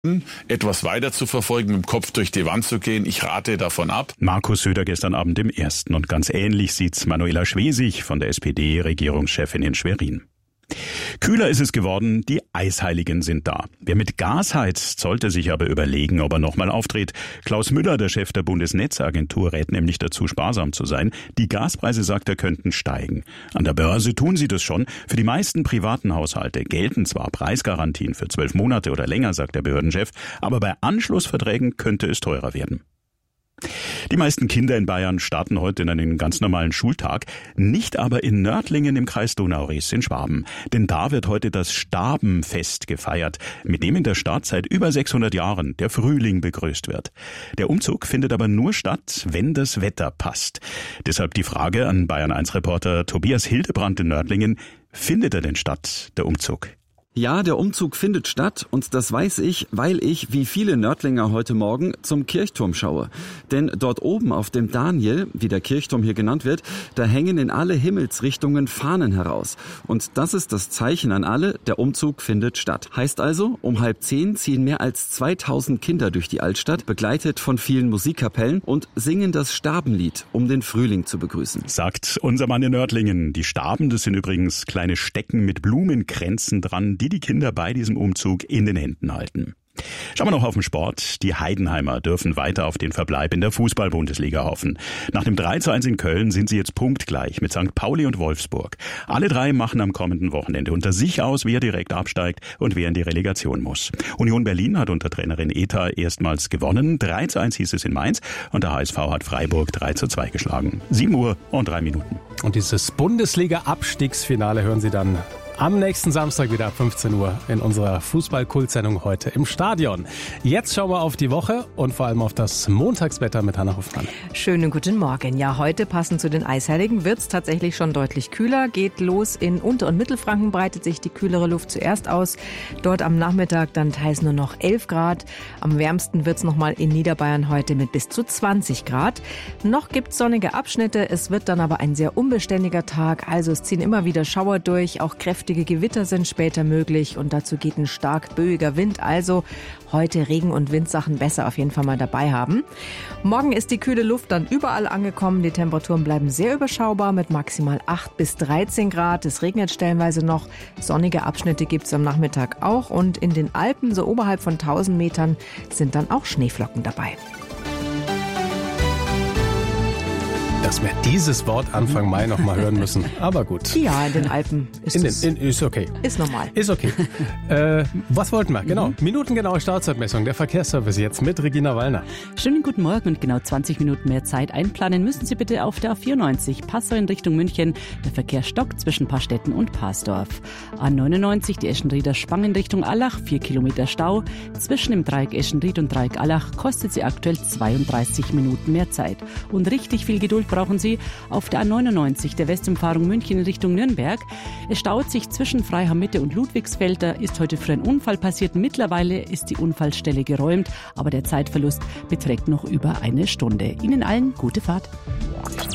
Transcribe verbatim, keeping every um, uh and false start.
etwas weiter zu verfolgen, mit dem Kopf durch die Wand zu gehen. Ich rate davon ab. Markus Söder gestern Abend im Ersten. Und ganz ähnlich sieht's Manuela Schwesig von der S P D-Regierungschefin in Schwerin. Kühler ist es geworden, die Eisheiligen sind da. Wer mit Gas heizt, sollte sich aber überlegen, ob er nochmal aufdreht. Klaus Müller, der Chef der Bundesnetzagentur, rät nämlich dazu, sparsam zu sein. Die Gaspreise, sagt er, könnten steigen. An der Börse tun sie das schon. Für die meisten privaten Haushalte gelten zwar Preisgarantien für zwölf Monate oder länger, sagt der Behördenchef, aber bei Anschlussverträgen könnte es teurer werden. Die meisten Kinder in Bayern starten heute in einen ganz normalen Schultag, nicht aber in Nördlingen im Kreis Donau-Ries in Schwaben. Denn da wird heute das Stabenfest gefeiert, mit dem in der Stadt seit über sechshundert Jahren der Frühling begrüßt wird. Der Umzug findet aber nur statt, wenn das Wetter passt. Deshalb die Frage an Bayern eins Reporter Tobias Hildebrand in Nördlingen: Findet er denn statt, der Umzug? Ja, der Umzug findet statt und das weiß ich, weil ich, wie viele Nördlinger heute Morgen, zum Kirchturm schaue. Denn dort oben auf dem Daniel, wie der Kirchturm hier genannt wird, da hängen in alle Himmelsrichtungen Fahnen heraus. Und das ist das Zeichen an alle, der Umzug findet statt. Heißt also, um halb zehn ziehen mehr als zweitausend Kinder durch die Altstadt, begleitet von vielen Musikkapellen und singen das Stabenlied, um den Frühling zu begrüßen. Sagt unser Mann in Nördlingen. Die Staben, das sind übrigens kleine Stecken mit Blumenkränzen dran, die die Kinder bei diesem Umzug in den Händen halten. Schauen wir noch auf den Sport. Die Heidenheimer dürfen weiter auf den Verbleib in der Fußball-Bundesliga hoffen. Nach dem drei zu eins in Köln sind sie jetzt punktgleich mit Sankt Pauli und Wolfsburg. Alle drei machen am kommenden Wochenende unter sich aus, wer direkt absteigt und wer in die Relegation muss. Union Berlin hat unter Trainerin Eta erstmals gewonnen. drei zu eins hieß es in Mainz und der H S V hat Freiburg drei zu zwei geschlagen. sieben Uhr und drei Minuten. Und dieses Bundesliga-Abstiegsfinale hören Sie dann am nächsten Samstag wieder ab fünfzehn Uhr in unserer Fußball-Kultssendung heute im Stadion. Jetzt schauen wir auf die Woche und vor allem auf das Montagswetter mit Hannah Hoffmann. Schönen guten Morgen. Ja, heute passend zu den Eisheiligen wird es tatsächlich schon deutlich kühler. Geht los in Unter- und Mittelfranken, breitet sich die kühlere Luft zuerst aus. Dort am Nachmittag dann teils nur noch elf Grad. Am wärmsten wird es nochmal in Niederbayern heute mit bis zu zwanzig Grad. Noch gibt es sonnige Abschnitte. Es wird dann aber ein sehr unbeständiger Tag. Also es ziehen immer wieder Schauer durch, auch kräftige Gewitter sind später möglich und dazu geht ein stark böiger Wind. Also heute Regen- und Windsachen besser auf jeden Fall mal dabei haben. Morgen ist die kühle Luft dann überall angekommen. Die Temperaturen bleiben sehr überschaubar mit maximal acht bis dreizehn Grad. Es regnet stellenweise noch. Sonnige Abschnitte gibt es am Nachmittag auch. Und in den Alpen, so oberhalb von tausend Metern, sind dann auch Schneeflocken dabei. Dass wir dieses Wort Anfang Mai noch mal hören müssen. Aber gut. Ja, in den Alpen ist in den, es. in, ist okay. Ist normal. Ist okay. äh, was wollten wir? Genau. Mhm. Minutengenaue Startzeitmessung. Der Verkehrsservice jetzt mit Regina Wallner. Schönen guten Morgen und genau zwanzig Minuten mehr Zeit einplanen müssen Sie bitte auf der A vierundneunzig Passau in Richtung München. Der Verkehr stockt zwischen Paarstetten und Parsdorf. A neunundneunzig die Eschenrieder Spang in Richtung Allach. Vier Kilometer Stau. Zwischen dem Dreieck Eschenried und Dreieck Allach kostet Sie aktuell zweiunddreißig Minuten mehr Zeit. Und richtig viel Geduld brauchen Sie auf der A neunundneunzig, der Westumfahrung München in Richtung Nürnberg. Es staut sich zwischen Freiham Mitte und Ludwigsfeld. Da ist heute früh ein Unfall passiert. Mittlerweile ist die Unfallstelle geräumt, aber der Zeitverlust beträgt noch über eine Stunde. Ihnen allen gute Fahrt.